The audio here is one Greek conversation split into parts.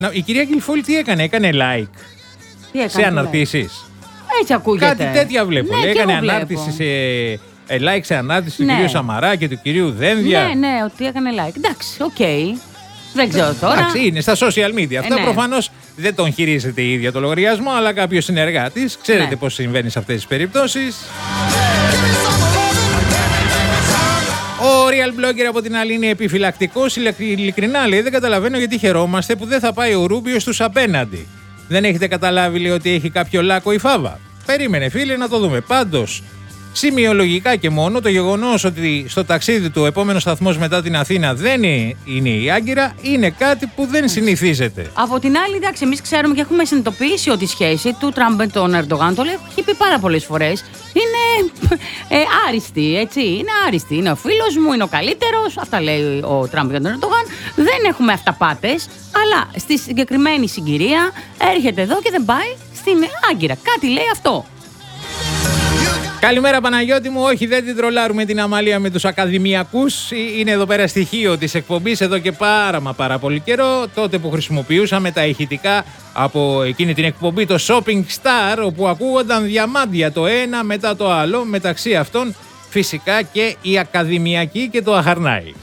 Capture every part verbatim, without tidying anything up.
Η κυρία Γκυλφόλη τι έκανε, έκανε like τι έκανε, σε αναρτήσεις. Έτσι ακούγεται. Κάτι τέτοια βλέπω. Ναι, έκανε ανάρτηση σε ε, like σε ανάρτηση ναι. του κυρίου Σαμαρά και του κυρίου Δένδια. Ναι, ναι, ότι έκανε like. Εντάξει, οκ. Okay. Δεν ξέρω τώρα. Εντάξει, είναι στα social media. Αυτά ναι. προφανώς δεν τον χειρίζεται η ίδια το λογαριασμό, αλλά κάποιος συνεργάτης. Ξέρετε ναι. πώς συμβαίνει σε αυτές τις περιπτώσεις. Ο real blogger από την άλλη είναι επιφυλακτικός. Ειλικρινά λέει: δεν καταλαβαίνω γιατί χαιρόμαστε που δεν θα πάει ο Ρούμπιος στους απέναντι. Δεν έχετε καταλάβει, λέει, ότι έχει κάποιο λάκκο η Φάβα. Περίμενε, φίλε, να το δούμε. Πάντως, σημειολογικά και μόνο, το γεγονός ότι στο ταξίδι του ο επόμενος σταθμός μετά την Αθήνα δεν είναι η Άγκυρα είναι κάτι που δεν συνηθίζεται. Από την άλλη, εντάξει, εμείς ξέρουμε και έχουμε συνειδητοποιήσει ότι η σχέση του Τραμπ με τον Ερντογάν, το έχει πει πάρα πολλές φορές, είναι ε, άριστη, έτσι. Είναι άριστη. Είναι ο φίλος μου, είναι ο καλύτερος. Αυτά λέει ο Τραμπ για τον Ερντογάν. Δεν έχουμε αυταπάτες, αλλά στη συγκεκριμένη συγκυρία έρχεται εδώ και δεν πάει στην Άγκυρα. Κάτι λέει αυτό. Καλημέρα Παναγιώτη μου, όχι δεν την τρολάρουμε την Αμαλία με τους ακαδημιακούς. Είναι εδώ πέρα στοιχείο της εκπομπής εδώ και πάρα μα πάρα πολύ καιρό. Τότε που χρησιμοποιούσαμε τα ηχητικά από εκείνη την εκπομπή, το Shopping Star, όπου ακούγονταν διαμάντια το ένα μετά το άλλο, μεταξύ αυτών φυσικά και η ακαδημιακή και το αχαρνάι.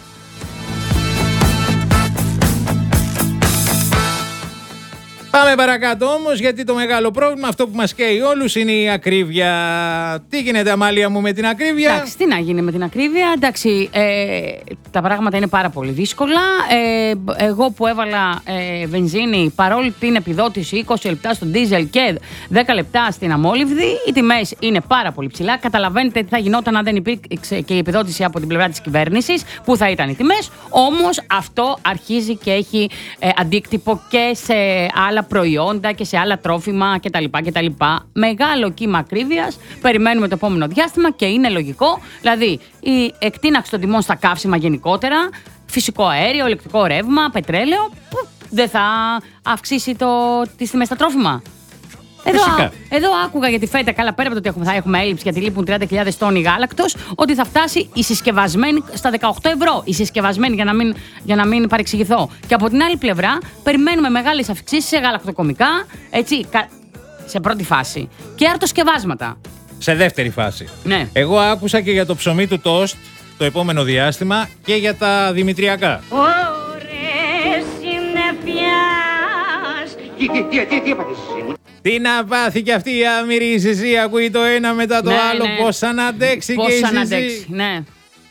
Πάμε παρακάτω όμως, γιατί το μεγάλο πρόβλημα, αυτό που μας καίει όλους, είναι η ακρίβεια. Τι γίνεται, Αμάλια μου, με την ακρίβεια? Εντάξει, τι να γίνει με την ακρίβεια. Εντάξει, ε, τα πράγματα είναι πάρα πολύ δύσκολα. Ε, εγώ που έβαλα ε, βενζίνη, παρόλη την επιδότηση είκοσι λεπτά στο ντίζελ και δέκα λεπτά στην αμόλυβδη, οι τιμές είναι πάρα πολύ ψηλά. Καταλαβαίνετε τι θα γινόταν αν δεν υπήρξε και η επιδότηση από την πλευρά της κυβέρνησης, που θα ήταν οι τιμές. Όμως αυτό αρχίζει και έχει ε, αντίκτυπο και σε άλλα προϊόντα και σε άλλα τρόφιμα κτλ. κτλ. Μεγάλο κύμα ακρίβειας περιμένουμε το επόμενο διάστημα και είναι λογικό. Δηλαδή, η εκτείναξη των τιμών στα καύσιμα γενικότερα, φυσικό αέριο, ηλεκτρικό ρεύμα, πετρέλαιο, που δεν θα αυξήσει το, τις τιμές στα τρόφιμα. Εδώ, εδώ άκουγα για τη φέτα, καλά πέρα από το ότι θα έχουμε έλλειψη γιατί λείπουν τριάντα χιλιάδες τόνοι γάλακτος, ότι θα φτάσει η συσκευασμένη στα δεκαοκτώ ευρώ. Η συσκευασμένη, για να μην, για να μην παρεξηγηθώ. Και από την άλλη πλευρά, περιμένουμε μεγάλες αυξήσεις σε γαλακτοκομικά, έτσι, σε πρώτη φάση. Και αρτοσκευάσματα. Σε δεύτερη φάση. Ναι. Εγώ άκουσα και για το ψωμί του τόστ το επόμενο διάστημα και για τα δημητριακά. Ωρες συννεφιάς. Τι, τι, τι, τι, τι έπαθες εσύ μου? Τι να πάθει κι αυτή η άμυρη η Ζυζή, ακούει το ένα μετά το ναι, άλλο, ναι. πώς θα αντέξει πώς και η θα Ζυζή. Αντέξει, ναι.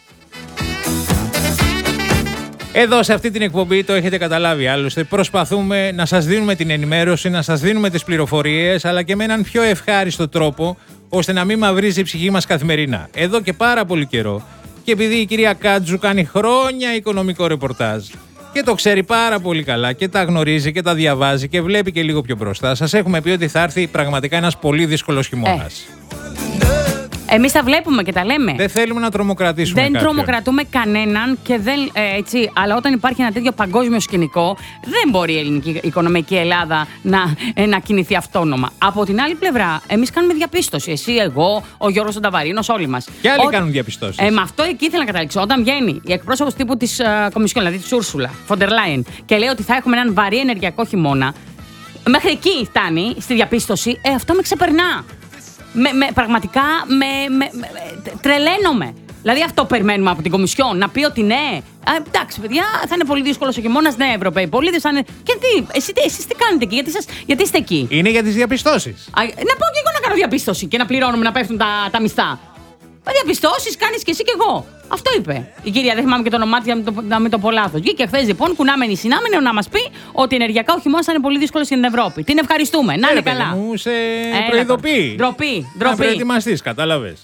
Εδώ σε αυτή την εκπομπή, το έχετε καταλάβει άλλωστε, προσπαθούμε να σας δίνουμε την ενημέρωση, να σας δίνουμε τις πληροφορίες, αλλά και με έναν πιο ευχάριστο τρόπο, ώστε να μην μαυρίζει η ψυχή μας καθημερινά. Εδώ και πάρα πολύ καιρό, και επειδή η κυρία Κάτζου κάνει χρόνια οικονομικό ρεπορτάζ και το ξέρει πάρα πολύ καλά και τα γνωρίζει και τα διαβάζει και βλέπει και λίγο πιο μπροστά, σας έχουμε πει ότι θα έρθει πραγματικά ένας πολύ δύσκολος χειμώνας. Ε. Εμείς τα βλέπουμε και τα λέμε. Δεν θέλουμε να τρομοκρατήσουμε Δεν κάποιον. τρομοκρατούμε κανέναν και δεν, ε, έτσι, αλλά όταν υπάρχει ένα τέτοιο παγκόσμιο σκηνικό, δεν μπορεί η ελληνική οικονομική Ελλάδα να, ε, να κινηθεί αυτόνομα. Από την άλλη πλευρά, εμείς κάνουμε διαπίστωση. Εσύ, εγώ, ο Γιώργος ο Νταβαρίνος, όλοι μας. Και άλλοι Ό, κάνουν διαπιστώσεις. Ε, με αυτό εκεί ήθελα να καταλήξω. Όταν βγαίνει η εκπρόσωπος τύπου της ε, Κομισιόν, δηλαδή της Ούρσουλα Φοντερ Λάιεν, και λέει ότι θα έχουμε έναν βαρύ ενεργειακό χειμώνα, μέχρι εκεί φτάνει στη διαπίστωση, ε, αυτό με ξεπερνά. Με, με, πραγματικά με, με, με, τρελαίνομαι. Δηλαδή αυτό περιμένουμε από την Κομισιόν, να πει ότι ναι. Α, εντάξει, παιδιά, θα είναι πολύ δύσκολο ο χειμώνας. Ναι, Ευρωπαίοι πολίτες θα είναι. Και τι, εσύ, εσείς τι κάνετε εκεί, γιατί, σας, γιατί είστε εκεί? Είναι για τις διαπιστώσεις. Α, να πω και εγώ να κάνω διαπίστωση και να πληρώνουμε να πέφτουν τα, τα μισθά. Διαπιστώσεις κάνεις και εσύ και εγώ. Αυτό είπε η κυρία, δεν θυμάμαι και το όνομά της, να μην το πω λάθος. Βγήκε χθες λοιπόν, κουνάμενη συνάμενη, να μας πει ότι ενεργειακά ο χειμώνας θα είναι πολύ δύσκολο στην Ευρώπη. Την ευχαριστούμε. Να είναι καλά. Μου σε προειδοποιεί. Ντροπή. Να προετοιμαστείς, κατάλαβες.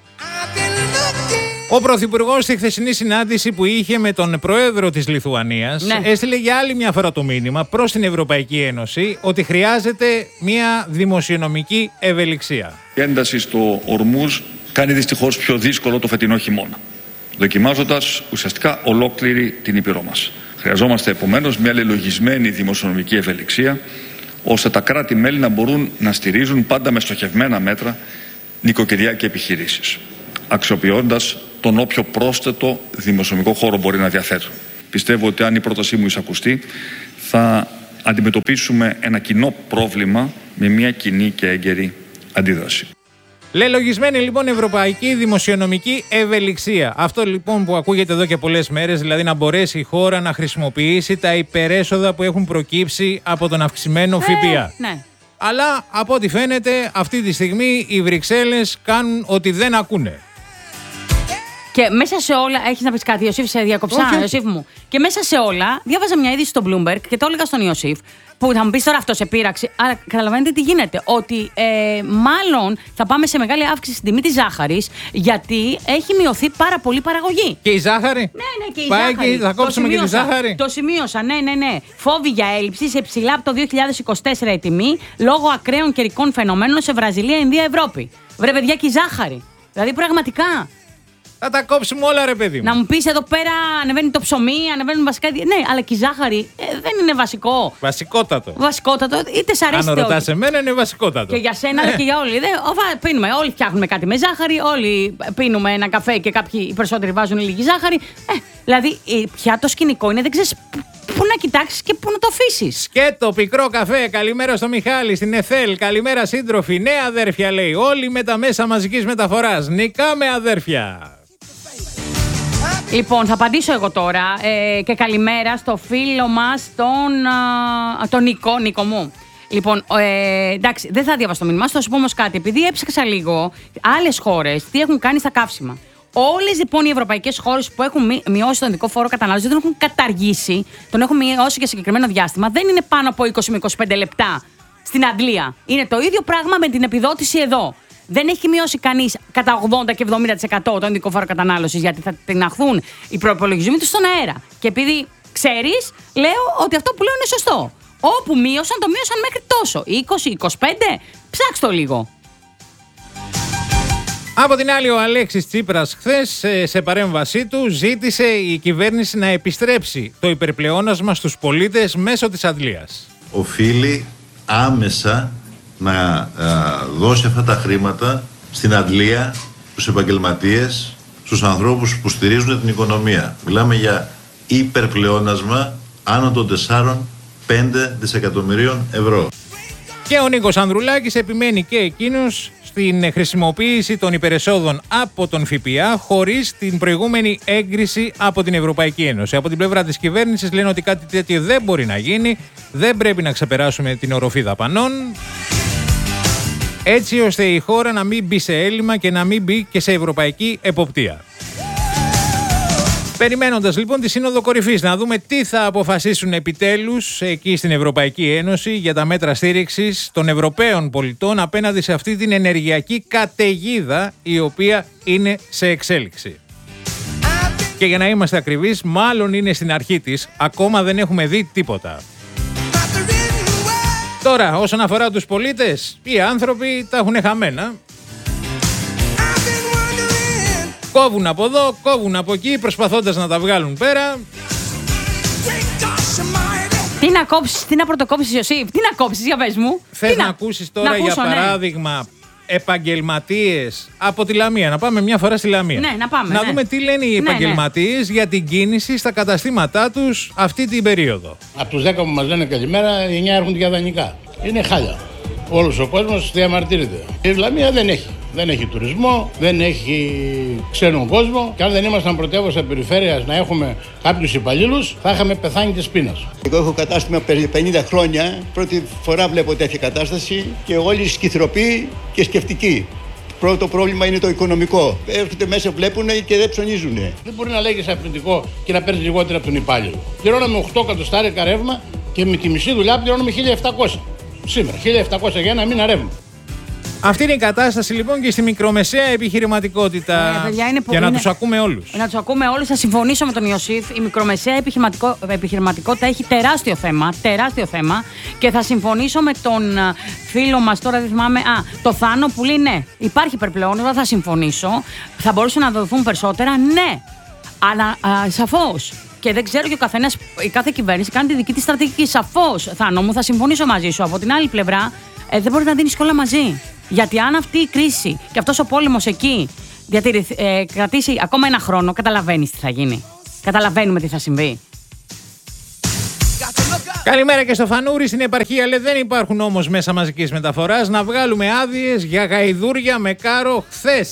Ο Πρωθυπουργός στη χθεσινή συνάντηση που είχε με τον Πρόεδρο της Λιθουανίας, ναι, έστειλε για άλλη μια φορά το μήνυμα προς την Ευρωπαϊκή Ένωση ότι χρειάζεται μια δημοσιονομική ευελιξία. Η ένταση στο Ορμούζ κάνει δυστυχώς πιο δύσκολο το φετινό χειμώνα, δοκιμάζοντας ουσιαστικά ολόκληρη την ήπειρό μας. Χρειαζόμαστε επομένως μια λελογισμένη δημοσιονομική ευελιξία, ώστε τα κράτη-μέλη να μπορούν να στηρίζουν πάντα με στοχευμένα μέτρα νοικοκυριά και επιχειρήσεις, αξιοποιώντας τον όποιο πρόσθετο δημοσιονομικό χώρο μπορεί να διαθέτουν. Πιστεύω ότι αν η πρότασή μου εισακουστεί, θα αντιμετωπίσουμε ένα κοινό πρόβλημα με μια κοινή και έγκαιρη αντίδραση. Λελογισμένη λοιπόν ευρωπαϊκή δημοσιονομική ευελιξία. Αυτό λοιπόν που ακούγεται εδώ και πολλές μέρες, δηλαδή να μπορέσει η χώρα να χρησιμοποιήσει τα υπερέσοδα που έχουν προκύψει από τον αυξημένο ΦΠΑ. Ε, ναι. Αλλά από ό,τι φαίνεται αυτή τη στιγμή οι Βρυξέλλες κάνουν ότι δεν ακούνε. Και μέσα σε όλα, έχεις να πεις κάτι, Ιωσήφ, σε διακοψά, Όχι. Ιωσήφ μου. Και μέσα σε όλα, διάβαζα μια είδηση στο Bloomberg και το έλεγα στον Ιωσήφ, που θα μου πεις τώρα αυτό σε πείραξη. Αλλά καταλαβαίνετε τι γίνεται. Ότι ε, μάλλον θα πάμε σε μεγάλη αύξηση στην τιμή της ζάχαρης, γιατί έχει μειωθεί πάρα πολύ η παραγωγή. Και η ζάχαρη. Ναι, ναι, και η Πάει ζάχαρη. και θα κόψουμε και τη ζάχαρη. Το σημείωσα, ναι, ναι, ναι. Φόβοι για έλλειψη σε ψηλά από το δύο χιλιάδες είκοσι τέσσερα η τιμή, λόγω ακραίων καιρικών φαινομένων σε Βραζιλία, Ινδία, Ευρώπη. Βρε παιδιά, και η ζάχαρη. Δηλαδή πραγματικά. Θα τα κόψουμε όλα, ρε παιδί μου. Να μου πεις εδώ πέρα ανεβαίνει το ψωμί, ανεβαίνουν βασικά. Ναι, αλλά και η ζάχαρη ε, δεν είναι βασικό. Βασικότατο. Βασικότατο, είτε σ' αρέσει Αν είτε ρωτάς όχι. εμένα, είναι βασικότατο. Και για σένα, αλλά και για όλοι. Δεν, οφα, πίνουμε, όλοι φτιάχνουμε κάτι με ζάχαρη, όλοι πίνουμε ένα καφέ και κάποιοι οι περισσότεροι βάζουν λίγη ζάχαρη. Ε, δηλαδή, ε, πια το σκηνικό είναι, δεν ξέρεις πού να κοιτάξεις και πού να το αφήσεις. Σκέτο, πικρό καφέ. Καλημέρα στο Μιχάλη, στην Εθέλ. Καλημέρα, σύντροφοι. Ναι, αδέρφια, λέει. Όλοι με τα μέσα μαζικής μεταφοράς. Νικάμε, αδέρφια. Λοιπόν, θα απαντήσω εγώ τώρα ε, και καλημέρα στο φίλο μας, τον, α, τον Νικό, Νίκο μου. Λοιπόν, ε, εντάξει, δεν θα διαβάσω το μήνυμα, θα σου πω όμως κάτι. Επειδή έψαξα λίγο άλλες χώρες τι έχουν κάνει στα καύσιμα. Όλες λοιπόν οι ευρωπαϊκές χώρες που έχουν μειώσει τον ειδικό φόρο κατανάλωσης, δεν τον έχουν καταργήσει, τον έχουν μειώσει για συγκεκριμένο διάστημα, δεν είναι πάνω από είκοσι με είκοσι πέντε λεπτά στην Αγγλία. Είναι το ίδιο πράγμα με την επιδότηση εδώ. Δεν έχει μειώσει κανείς κατά ογδόντα και εβδομήντα τοις εκατό τον ειδικό φόρο κατανάλωσης, γιατί θα τειναχθούν οι προϋπολογισμοί τους στον αέρα. Και επειδή ξέρεις, λέω ότι αυτό που λέω είναι σωστό. Όπου μείωσαν, το μείωσαν μέχρι τόσο. είκοσι, είκοσι πέντε, ψάξ' το λίγο. Από την άλλη, ο Αλέξης Τσίπρας χθες σε παρέμβασή του ζήτησε η κυβέρνηση να επιστρέψει το υπερπλεόνασμα στους πολίτες μέσω της αντλίας. Οφείλει άμεσα να α, δώσει αυτά τα χρήματα στην αντλία, στους επαγγελματίες, στους ανθρώπους που στηρίζουν την οικονομία. Μιλάμε για υπερπλεόνασμα άνω των τεσσάρων με πέντε δισεκατομμυρίων ευρώ. Και ο Νίκος Ανδρουλάκης επιμένει και εκείνος στην χρησιμοποίηση των υπερεσόδων από τον ΦΠΑ χωρίς την προηγούμενη έγκριση από την Ευρωπαϊκή Ένωση. Από την πλευρά της κυβέρνησης λένε ότι κάτι τέτοιο δεν μπορεί να γίνει, δεν πρέπει να ξεπεράσουμε την οροφή δαπανών, έτσι ώστε η χώρα να μην μπει σε έλλειμμα και να μην μπει και σε ευρωπαϊκή εποπτεία. Περιμένοντας λοιπόν τη Σύνοδο Κορυφής να δούμε τι θα αποφασίσουν επιτέλους εκεί στην Ευρωπαϊκή Ένωση για τα μέτρα στήριξης των Ευρωπαίων πολιτών απέναντι σε αυτή την ενεργειακή καταιγίδα η οποία είναι σε εξέλιξη. Και για να είμαστε ακριβείς, μάλλον είναι στην αρχή της, ακόμα δεν έχουμε δει τίποτα. Τώρα, όσον αφορά τους πολίτες, οι άνθρωποι τα έχουν χαμένα. Κόβουν από εδώ, κόβουν από εκεί, προσπαθώντας να τα βγάλουν πέρα. Τι να κόψεις, τι να πρωτοκόψεις, Ιωσήφ, τι να κόψεις, για πες μου. Θες να, να ακούσεις τώρα, να ακούσω, για παράδειγμα, ναι, επαγγελματίες από τη Λαμία. Να πάμε μια φορά στη Λαμία. Ναι, να πάμε. Να ναι. δούμε τι λένε οι ναι, επαγγελματίες ναι. για την κίνηση στα καταστήματά τους αυτή την περίοδο. Από τους δέκα που μας λένε καλημέρα, οι εννιά έρχονται για δανεικά. Είναι χάλια. Όλος ο κόσμος διαμαρτύρεται. Η Λαμία δεν έχει. Δεν έχει τουρισμό, δεν έχει ξένον κόσμο και αν δεν ήμασταν πρωτεύουσα περιφέρειας να έχουμε κάποιους υπαλλήλους, θα είχαμε πεθάνει της πείνας. Εγώ έχω κατάστημα πενήντα χρόνια, πρώτη φορά βλέπω τέτοια κατάσταση και όλοι σκυθροποί και σκεφτικοί. Πρώτο πρόβλημα είναι το οικονομικό. Έρχονται μέσα, βλέπουν και δεν ψωνίζουν. Δεν μπορεί να λέγεις αρνητικό και να παίρνει λιγότερα από τον υπάλληλο. Πληρώναμε οκτώ εκατοστάρικα ρεύμα και με τη μισή δουλειά πληρώναμε χίλια επτακόσια. Σήμερα, χίλια επτακόσια για ένα μήνα ρεύμα. Αυτή είναι η κατάσταση λοιπόν και στη μικρομεσαία επιχειρηματικότητα. Ε, παιδιά, είναι για να είναι... τους ακούμε όλους. Να τους ακούμε όλους. Θα συμφωνήσω με τον Ιωσήφ. Η μικρομεσαία επιχειρηματικό... επιχειρηματικότητα έχει τεράστιο θέμα. Τεράστιο θέμα. Και θα συμφωνήσω με τον φίλο μας, τώρα δεν θυμάμαι. Α, το Θάνο που λέει ναι, υπάρχει υπερπλεόνασμα. Θα συμφωνήσω. Θα μπορούσαν να δοθούν περισσότερα. Ναι. Αλλά σαφώς. Και δεν ξέρω και ο καθένας, η κάθε κυβέρνηση κάνει τη δική της στρατηγική. Σαφώς, Θάνο μου, θα συμφωνήσω μαζί σου. Από την άλλη πλευρά, ε, δεν μπορεί να δίνεις όλα μαζί. Γιατί αν αυτή η κρίση και αυτός ο πόλεμος εκεί ε, κρατήσει ακόμα ένα χρόνο, καταλαβαίνεις τι θα γίνει. Καταλαβαίνουμε τι θα συμβεί. Καλημέρα και στο Φανούρι. Στην επαρχία λέει δεν υπάρχουν όμως μέσα μαζικής μεταφοράς. Να βγάλουμε άδειες για γαϊδούρια με κάρο χθες.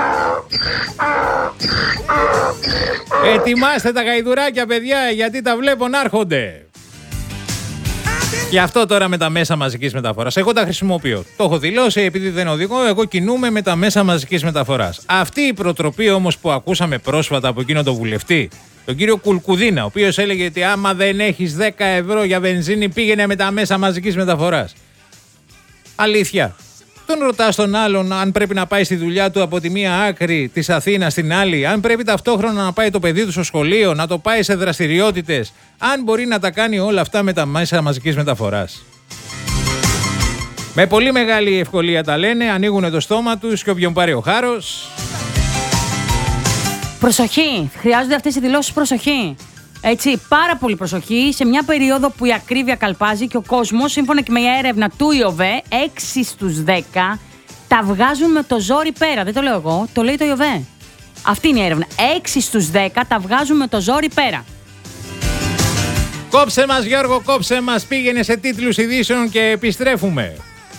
Ετοιμάστε τα γαϊδουράκια, παιδιά, γιατί τα βλέπω να έρχονται. Και αυτό τώρα με τα μέσα μαζικής μεταφοράς. Εγώ τα χρησιμοποιώ. Το έχω δηλώσει, επειδή δεν οδηγώ, εγώ κινούμαι με τα μέσα μαζικής μεταφοράς. Αυτή η προτροπή όμως που ακούσαμε πρόσφατα από εκείνο τον βουλευτή, τον κύριο Κουλκουδίνα, ο οποίος έλεγε ότι άμα δεν έχεις δέκα ευρώ για βενζίνη, πήγαινε με τα μέσα μαζικής μεταφοράς. Αλήθεια. Τον ρωτάς τον άλλον αν πρέπει να πάει στη δουλειά του από τη μία άκρη της Αθήνας στην άλλη, αν πρέπει ταυτόχρονα να πάει το παιδί του στο σχολείο, να το πάει σε δραστηριότητες, αν μπορεί να τα κάνει όλα αυτά με τα μέσα μαζικής μεταφοράς. Με πολύ μεγάλη ευκολία τα λένε, ανοίγουν το στόμα τους και όποιον πάρει ο χάρος. Προσοχή! Χρειάζονται αυτές οι δηλώσεις προσοχή. Έτσι, πάρα πολύ προσοχή σε μια περίοδο που η ακρίβεια καλπάζει και ο κόσμος, σύμφωνα και με μια έρευνα του ΙΟΒΕ, έξι στους δέκα τα βγάζουν με το ζόρι πέρα. Δεν το λέω εγώ, το λέει το ΙΟΒΕ. Αυτή είναι η έρευνα. έξι στους δέκα τα βγάζουν με το ζόρι πέρα. Κόψε μας, Γιώργο, κόψε μας. Πήγαινε σε τίτλους ειδήσεων και επιστρέφουμε.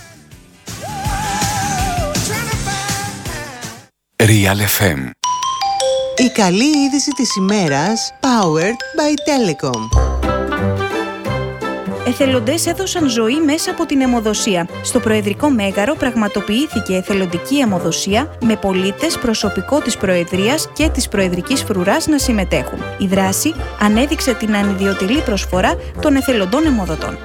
Real εφ εμ. Η καλή είδηση της ημέρας, powered by Telecom. Εθελοντές έδωσαν ζωή μέσα από την αιμοδοσία. Στο Προεδρικό Μέγαρο πραγματοποιήθηκε εθελοντική αιμοδοσία με πολίτες, προσωπικό της Προεδρίας και της Προεδρικής Φρουράς να συμμετέχουν. Η δράση ανέδειξε την ανιδιοτελή προσφορά των εθελοντών αιμοδοτών.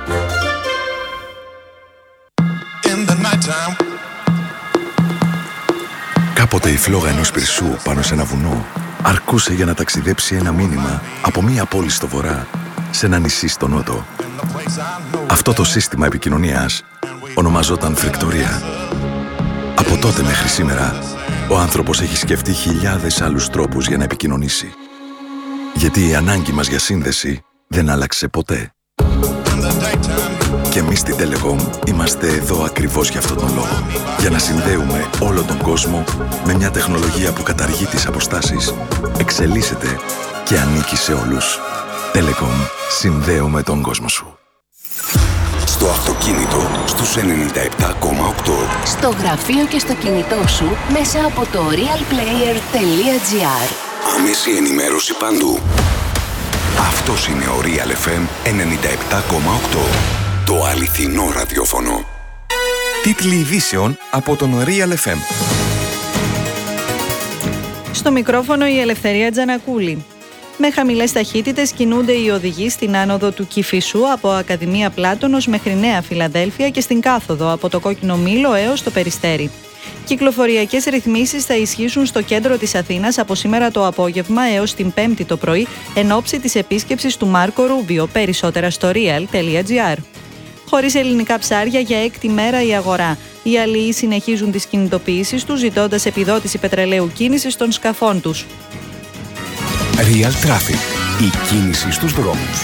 Κάποτε η φλόγα ενός πυρσού πάνω σε ένα βουνό αρκούσε για να ταξιδέψει ένα μήνυμα από μία πόλη στο βορρά σε ένα νησί στο νότο. Αυτό το σύστημα επικοινωνίας ονομαζόταν φρικτορία. Από τότε μέχρι σήμερα, ο άνθρωπος έχει σκεφτεί χιλιάδες άλλους τρόπους για να επικοινωνήσει. Γιατί η ανάγκη μας για σύνδεση δεν άλλαξε ποτέ. Και εμείς στην Telecom είμαστε εδώ ακριβώς για αυτόν τον λόγο. Για να συνδέουμε όλο τον κόσμο με μια τεχνολογία που καταργεί τις αποστάσεις, εξελίσσεται και ανήκει σε όλους. Telecom, συνδέουμε τον κόσμο σου. Στο αυτοκίνητο, στους ενενήντα επτά κόμμα οκτώ. Στο γραφείο και στο κινητό σου, μέσα από το realplayer τελεία gr. Άμεση ενημέρωση παντού. Αυτός είναι ο Real εφ εμ ενενήντα επτά κόμμα οκτώ. Το αληθινό ραδιόφωνο. Τίτλοι ειδήσεων από τον Real εφ εμ. Στο μικρόφωνο η Ελευθερία Τζανακούλη. Με χαμηλές ταχύτητες κινούνται οι οδηγοί στην άνοδο του Κηφισού από Ακαδημία Πλάτωνος μέχρι Νέα Φιλαδέλφια και στην κάθοδο από το Κόκκινο Μήλο έως το Περιστέρι. Κυκλοφοριακές ρυθμίσεις θα ισχύσουν στο κέντρο της Αθήνας από σήμερα το απόγευμα έως την Πέμπτη το πρωί εν ώψη της επίσκεψης του Μάρκο Ρούμπιο. Περισσότερα στο real τελεία gr. Χωρίς ελληνικά ψάρια για έκτη μέρα η αγορά. Οι αλληλείς συνεχίζουν τις κινητοποιήσεις τους ζητώντας επιδότηση πετρελαίου κίνησης των σκαφών τους. Real Traffic. Η κίνηση στους δρόμους.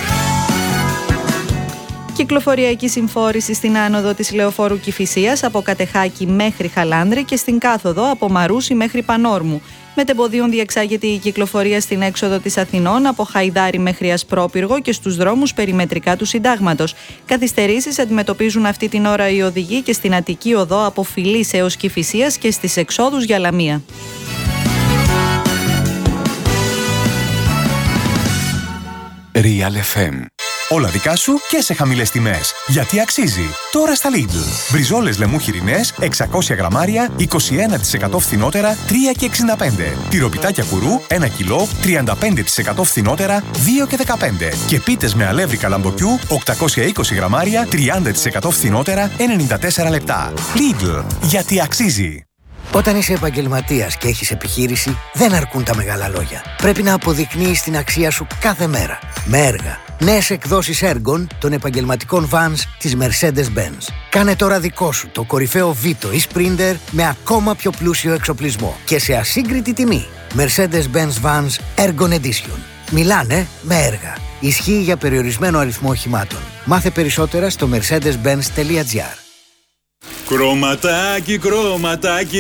Κυκλοφοριακή συμφόρηση στην άνοδο της Λεωφόρου Κηφισίας από Κατεχάκη μέχρι Χαλάνδρη και στην κάθοδο από Μαρούσι μέχρι Πανόρμου. Μετεμποδίων διεξάγεται η κυκλοφορία στην έξοδο της Αθηνών από Χαϊδάρη μέχρι Ασπρόπυργο και στους δρόμους περιμετρικά του Συντάγματος. Καθυστερήσεις αντιμετωπίζουν αυτή την ώρα οι οδηγοί και στην Αττική Οδό από Φιλής έως Κηφισίας και στις εξόδους για Λαμία. Real εφ εμ. Όλα δικά σου και σε χαμηλές τιμές. Γιατί αξίζει. Τώρα στα Lidl. Μπριζόλες λεμού χοιρινές, εξακόσια γραμμάρια, είκοσι ένα τοις εκατό φθηνότερα, τρία και εξήντα πέντε. Τυροπιτάκια κουρού, ένα κιλό, τριάντα πέντε τοις εκατό φθηνότερα, δύο και δεκαπέντε. Και πίτες με αλεύρι καλαμποκιού, οκτακόσια είκοσι γραμμάρια, τριάντα τοις εκατό φθηνότερα, ενενήντα τέσσερα λεπτά. Lidl. Γιατί αξίζει. Όταν είσαι επαγγελματίας και έχεις επιχείρηση, δεν αρκούν τα μεγάλα λόγια. Πρέπει να αποδεικνύεις την αξία σου κάθε μέρα. Με έργα. Νέες εκδόσεις έργων των επαγγελματικών vans της Mercedes-Benz. Κάνε τώρα δικό σου το κορυφαίο Vito ή Sprinter με ακόμα πιο πλούσιο εξοπλισμό και σε ασύγκριτη τιμή. Mercedes-Benz Vans Ergon Edition. Μιλάνε με έργα. Ισχύει για περιορισμένο αριθμό οχημάτων. Μάθε περισσότερα στο mercedes benz τελεία gr. Κρωματάκι, κρωματάκι,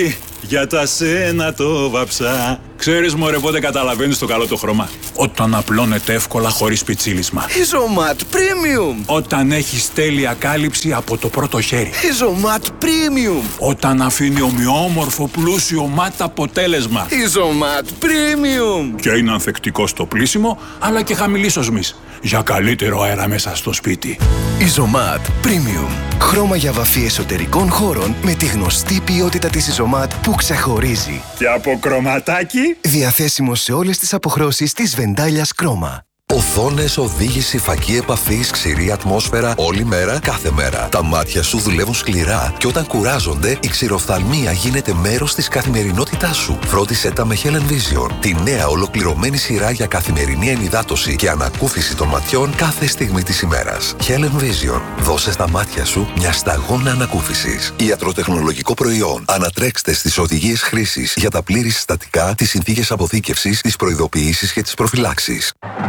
Για τα σένα το βαψά. Ξέρεις μωρέ πότε καταλαβαίνεις το καλό το χρώμα? Όταν απλώνεται εύκολα χωρίς πιτσίλισμα. Ιζωμάτ Premium. Όταν έχεις τέλεια κάλυψη από το πρώτο χέρι. Ιζωμάτ Premium. Όταν αφήνει ομοιόμορφο πλούσιο ματ αποτέλεσμα. Ιζωμάτ Premium. Και είναι ανθεκτικό στο πλύσιμο αλλά και χαμηλής οσμής. Για καλύτερο αέρα μέσα στο σπίτι. Ιζωμάτ Premium. Χρώμα για βαφή εσωτερικών χώρων με τη γνωστή ποιότητα της Ιζωμάτ που ξεχωρίζει. Και από κρωματάκι. Διαθέσιμο σε όλες τις αποχρώσεις της Βεντάλιας Κρόμα. Οθόνες, οδήγηση, φακή επαφής, ξηρή ατμόσφαιρα, όλη μέρα, κάθε μέρα. Τα μάτια σου δουλεύουν σκληρά και όταν κουράζονται, η ξηροφθαλμία γίνεται μέρος της καθημερινότητάς σου. Φρόντισέ τα με Helen Vision, τη νέα ολοκληρωμένη σειρά για καθημερινή ενυδάτωση και ανακούφιση των ματιών κάθε στιγμή της ημέρας. Helen Vision, δώσε στα μάτια σου μια σταγόνα ανακούφισης. Ιατροτεχνολογικό προϊόν. Ανατρέξτε στις οδηγίες χρήσης για τα πλήρη συστατικά, τις συνθήκες αποθήκευσης, τις προειδοποιήσεις και τις προφυλάξεις.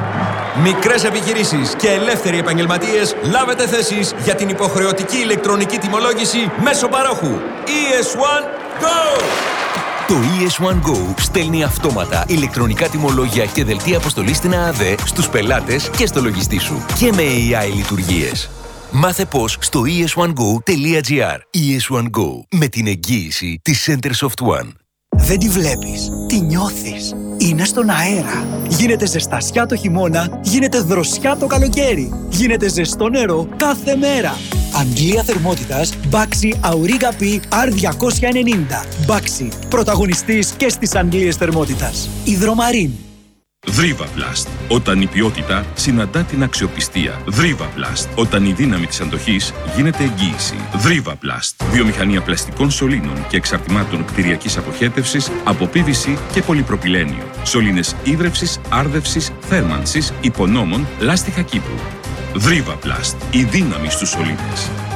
Μικρές επιχειρήσεις και ελεύθεροι επαγγελματίες, λάβετε θέσεις για την υποχρεωτική ηλεκτρονική τιμολόγηση μέσω παρόχου. ι ες ουάν Go! Το ι ες ουάν Go στέλνει αυτόματα ηλεκτρονικά τιμολόγια και δελτία αποστολής στην ΑΑΔΕ στους πελάτες και στο λογιστή σου. Και με έι άι λειτουργίες. Μάθε πώς στο ι ες ουάν γκο τελεία τζι άρ. ι ες ουάν Go, με την εγγύηση της Centersoft One. Δεν τη βλέπεις, τη νιώθεις. Είναι στον αέρα. Γίνεται ζεστασιά το χειμώνα, γίνεται δροσιά το καλοκαίρι. Γίνεται ζεστό νερό κάθε μέρα. Αντλία θερμότητας Baxi Auriga P αρ διακόσια ενενήντα. Baxi, πρωταγωνιστής και στις αντλίες θερμότητας. Υδρομαρίν. Δρίβαπλαστ. Όταν η ποιότητα συναντά την αξιοπιστία. Δρίβαπλαστ. Όταν η δύναμη της αντοχής γίνεται εγγύηση. Δρίβαπλαστ. Βιομηχανία πλαστικών σωλήνων και εξαρτημάτων κτηριακής αποχέτευσης από πι βι σι και πολυπροπυλένιο. Σωλήνες ίδρευσης, άρδευσης, θέρμανσης, υπονόμων, λάστιχα κήπου. Δρίβαπλαστ. Η δύναμη στους σωλήνες.